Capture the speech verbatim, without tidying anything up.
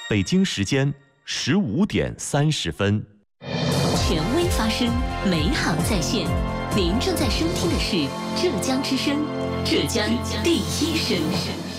北京时间十五点三十分。 权威发声，美好在线。您正在收听的是浙江之声，浙江第一声。